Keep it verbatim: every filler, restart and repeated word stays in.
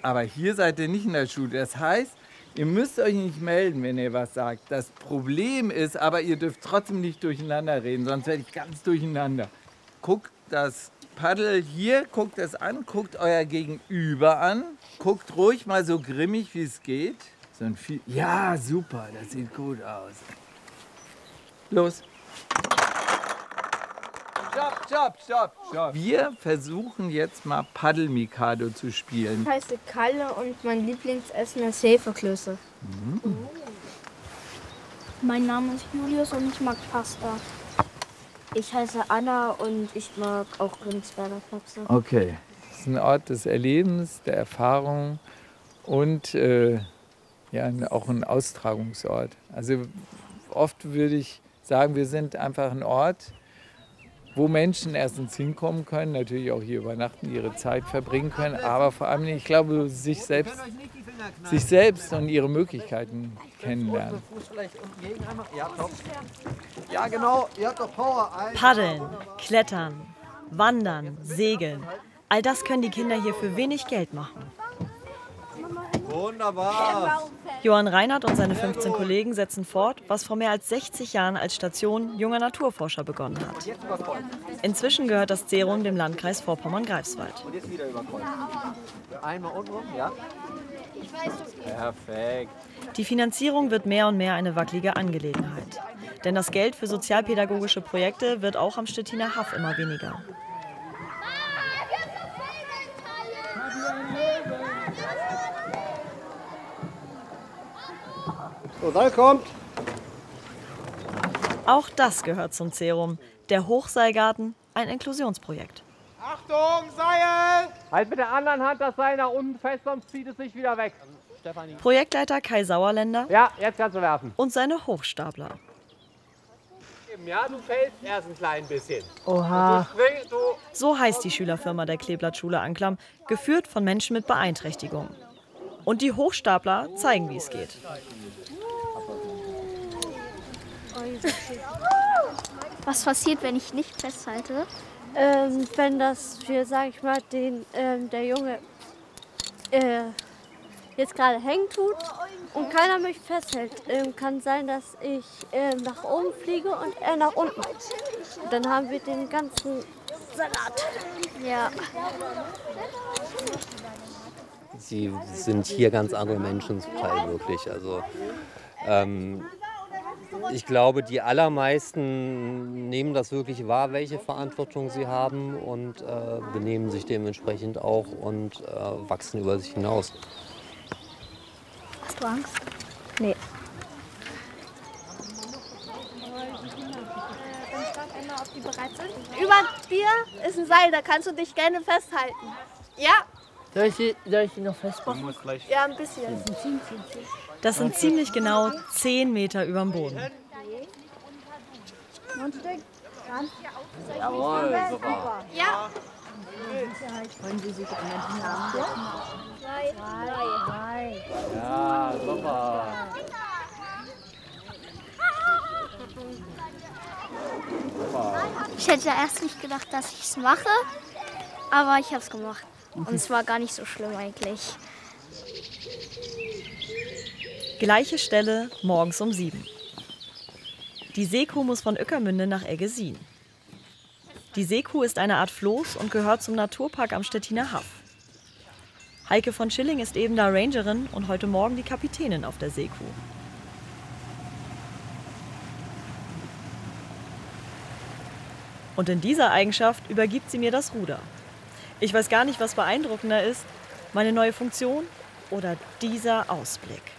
Aber hier seid ihr nicht in der Schule. Das heißt, ihr müsst euch nicht melden, wenn ihr was sagt. Das Problem ist, aber ihr dürft trotzdem nicht durcheinander reden, sonst werde ich ganz durcheinander. Guckt das Paddel hier, guckt es an, guckt euer Gegenüber an. Guckt ruhig mal so grimmig, wie es geht. So ein viel ja, super, das sieht gut aus. Los. Stopp, stopp, stopp, stopp. Wir versuchen jetzt mal Paddel-Mikado zu spielen. Ich heiße Kalle und mein Lieblingsessen ist Hefeklöße. Mhm. Mein Name ist Julius und ich mag Pasta. Ich heiße Anna und ich mag auch Königsberger Klopse. Okay, das ist ein Ort des Erlebens, der Erfahrung und äh, ja, auch ein Austragungsort. Also oft würde ich sagen, wir sind einfach ein Ort, wo Menschen erstens hinkommen können, natürlich auch hier übernachten, ihre Zeit verbringen können, aber vor allem, ich glaube, sich selbst, sich selbst und ihre Möglichkeiten kennenlernen. Ja, genau. Ihr habt doch Power. Paddeln, klettern, wandern, segeln. All das können die Kinder hier für wenig Geld machen. Wunderbar. Johann Reinhardt und seine fünfzehn Kollegen setzen fort, was vor mehr als sechzig Jahren als Station junger Naturforscher begonnen hat. Inzwischen gehört das Zerum dem Landkreis Vorpommern-Greifswald. Einmal untenrum, ja? Perfekt. Die Finanzierung wird mehr und mehr eine wackelige Angelegenheit. Denn das Geld für sozialpädagogische Projekte wird auch am Stettiner Haff immer weniger. So, dann kommt. Auch das gehört zum Zerum. Der Hochseilgarten, ein Inklusionsprojekt. Achtung, Seil! Halt mit der anderen Hand das Seil nach unten fest, sonst zieht es sich wieder weg. Stefanie. Projektleiter Kai Sauerländer. Ja, jetzt kannst du werfen. Und seine Hochstapler. Ja, du fällst erst ein klein bisschen. Oha. So heißt die Schülerfirma der Kleeblattschule Anklam, geführt von Menschen mit Beeinträchtigung. Und die Hochstapler zeigen, wie es geht. Was passiert, wenn ich nicht festhalte? Ähm, wenn das für, sag ich mal, den, ähm, der Junge äh, jetzt gerade hängen tut und keiner mich festhält, ähm, kann sein, dass ich äh, nach oben fliege und er nach unten. Dann haben wir den ganzen Salat. Ja. Sie sind hier ganz andere Menschen zum Teil wirklich. Also ähm, ich glaube, die allermeisten nehmen das wirklich wahr, welche Verantwortung sie haben und äh, benehmen sich dementsprechend auch und äh, wachsen über sich hinaus. Hast du Angst? Nee. Ob die bereit sind? Über dir ist ein Seil, da kannst du dich gerne festhalten. Ja? Soll ich die, soll ich die noch festmachen? Ja, ein bisschen. Das sind ziemlich genau zehn Meter überm Boden. Jawohl, super. Ja. Wollen Sie sich an den Namen Drei. Ja, super. Ich hätte ja erst nicht gedacht, dass ich es mache, aber ich habe es gemacht. Und es war gar nicht so schlimm eigentlich. Gleiche Stelle, morgens um sieben. Die Seekuh muss von Ueckermünde nach Eggesin. Die Seekuh ist eine Art Floß und gehört zum Naturpark am Stettiner Haff. Heike von Schilling ist eben da Rangerin und heute Morgen die Kapitänin auf der Seekuh. Und in dieser Eigenschaft übergibt sie mir das Ruder. Ich weiß gar nicht, was beeindruckender ist, meine neue Funktion oder dieser Ausblick.